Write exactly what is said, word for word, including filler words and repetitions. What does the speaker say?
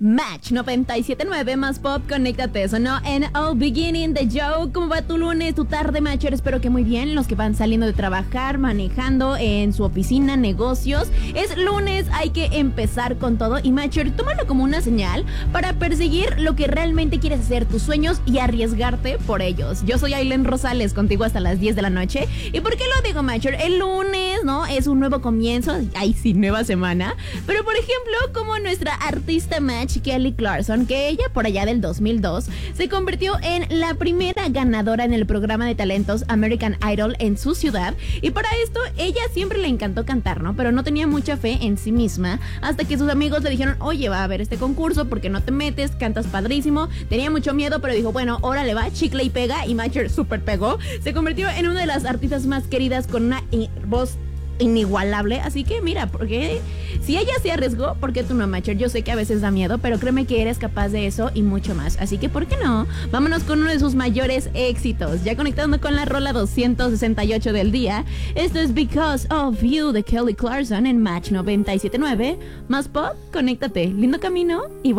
Match noventa y siete punto nueve más pop, conéctate, sonó en All Beginning the Joke. ¿Cómo va tu lunes, tu tarde, Matcher? Espero que muy bien, los que van saliendo de trabajar, manejando en su oficina, negocios. Es lunes, hay que empezar con todo y Matcher, tómalo como una señal para perseguir lo que realmente quieres hacer, tus sueños y arriesgarte por ellos. Yo soy Aileen Rosales, contigo hasta las diez de la noche. ¿Y por qué lo digo, Matcher? El lunes, ¿no? Es un nuevo comienzo, ay sí, nueva semana. Pero por ejemplo, como nuestra artista Match, Kelly Clarkson, que ella por allá del dos mil dos se convirtió en la primera ganadora en el programa de talentos American Idol en su ciudad, y para esto ella siempre le encantó cantar, ¿no? Pero no tenía mucha fe en sí misma, hasta que sus amigos le dijeron, oye, va a haber este concurso, ¿por qué no te metes? Cantas padrísimo. Tenía mucho miedo, pero dijo, bueno, órale va, chicle y pega, y Matcher super pegó. Se convirtió en una de las artistas más queridas con una voz inigualable, así que mira, porque si ella se arriesgó, ¿por qué tú no, Matcher? Yo sé que a veces da miedo, pero créeme que eres capaz de eso y mucho más, así que ¿por qué no? Vámonos con uno de sus mayores éxitos, ya conectando con la rola doscientos sesenta y ocho del día. Esto es Because of You de Kelly Clarkson en Match noventa y siete punto nueve más pop, conéctate, lindo camino y